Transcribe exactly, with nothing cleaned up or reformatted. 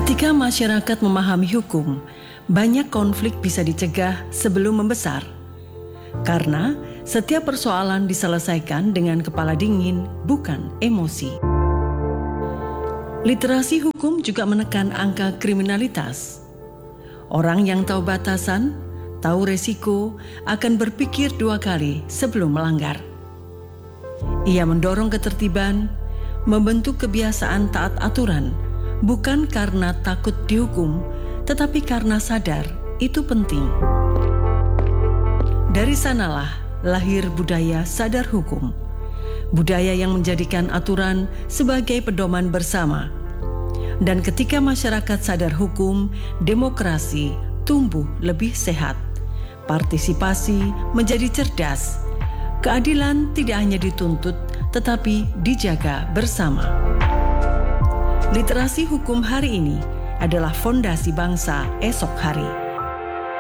Ketika masyarakat memahami hukum, banyak konflik bisa dicegah sebelum membesar. Karena setiap persoalan diselesaikan dengan kepala dingin, bukan emosi. Literasi hukum juga menekan angka kriminalitas. Orang yang tahu batasan, tahu resiko, akan berpikir dua kali sebelum melanggar. Ia mendorong ketertiban, membentuk kebiasaan taat aturan, bukan karena takut dihukum, tetapi karena sadar itu penting. Dari sanalah lahir budaya sadar hukum, budaya yang menjadikan aturan sebagai pedoman bersama. Dan ketika masyarakat sadar hukum, demokrasi tumbuh lebih sehat, partisipasi menjadi cerdas, keadilan tidak hanya dituntut, tetapi dijaga bersama. Literasi hukum hari ini adalah fondasi bangsa esok hari.